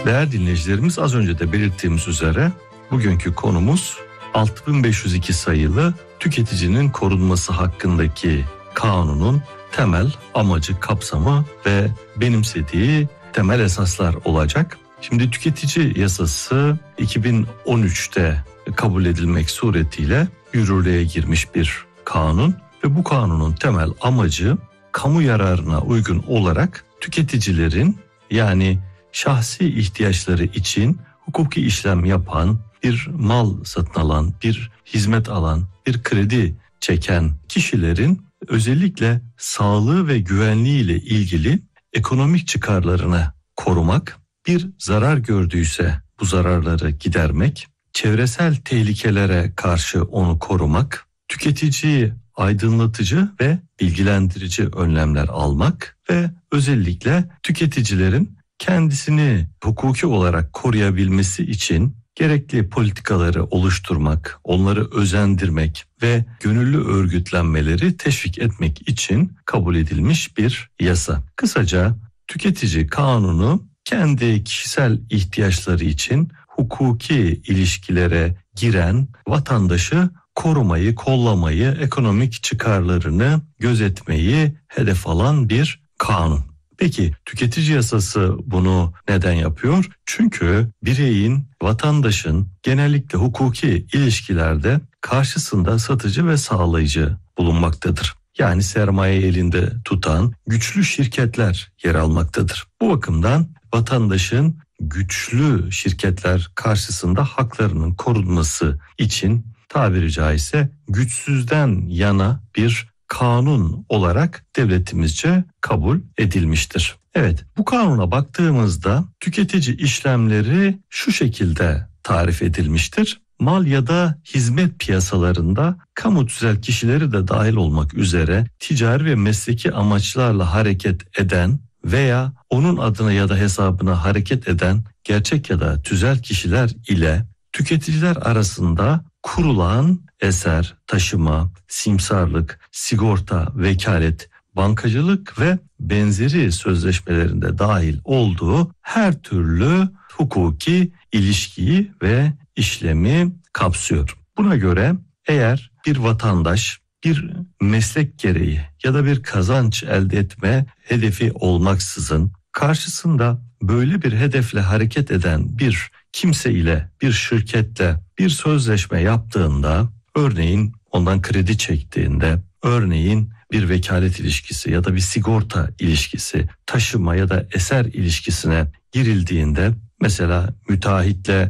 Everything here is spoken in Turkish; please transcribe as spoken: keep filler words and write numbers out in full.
Değerli dinleyicilerimiz, az önce de belirttiğimiz üzere bugünkü konumuz altı bin beş yüz iki sayılı tüketicinin korunması hakkındaki kanunun temel amacı, kapsamı ve benimsediği temel esaslar olacak. Şimdi tüketici yasası iki bin on üçte kabul edilmek suretiyle yürürlüğe girmiş bir kanun ve bu kanunun temel amacı kamu yararına uygun olarak tüketicilerin, yani şahsi ihtiyaçları için hukuki işlem yapan, bir mal satın alan, bir hizmet alan, bir kredi çeken kişilerin özellikle sağlığı ve güvenliği ile ilgili ekonomik çıkarlarını korumak, bir zarar gördüyse bu zararları gidermek, çevresel tehlikelere karşı onu korumak, tüketiciyi aydınlatıcı ve bilgilendirici önlemler almak ve özellikle tüketicilerin kendisini hukuki olarak koruyabilmesi için gerekli politikaları oluşturmak, onları özendirmek ve gönüllü örgütlenmeleri teşvik etmek için kabul edilmiş bir yasa. Kısaca tüketici kanunu kendi kişisel ihtiyaçları için hukuki ilişkilere giren vatandaşı korumayı, kollamayı, ekonomik çıkarlarını gözetmeyi hedef alan bir kanun. Peki tüketici yasası bunu neden yapıyor? Çünkü bireyin, vatandaşın genellikle hukuki ilişkilerde karşısında satıcı ve sağlayıcı bulunmaktadır. Yani sermaye elinde tutan güçlü şirketler yer almaktadır. Bu bakımdan vatandaşın güçlü şirketler karşısında haklarının korunması için tabiri caizse güçsüzden yana bir kanun olarak devletimizce kabul edilmiştir. Evet, bu kanuna baktığımızda tüketici işlemleri şu şekilde tarif edilmiştir. Mal ya da hizmet piyasalarında kamu tüzel kişileri de dahil olmak üzere ticari ve mesleki amaçlarla hareket eden veya onun adına ya da hesabına hareket eden gerçek ya da tüzel kişiler ile tüketiciler arasında kurulan eser, taşıma, simsarlık, sigorta, vekalet, bankacılık ve benzeri sözleşmelerinde dahil olduğu her türlü hukuki ilişkiyi ve işlemi kapsıyor. Buna göre eğer bir vatandaş bir meslek gereği ya da bir kazanç elde etme hedefi olmaksızın karşısında böyle bir hedefle hareket eden bir kimse ile, bir şirketle bir sözleşme yaptığında, örneğin ondan kredi çektiğinde, örneğin bir vekalet ilişkisi ya da bir sigorta ilişkisi, taşıma ya da eser ilişkisine girildiğinde, mesela müteahhitle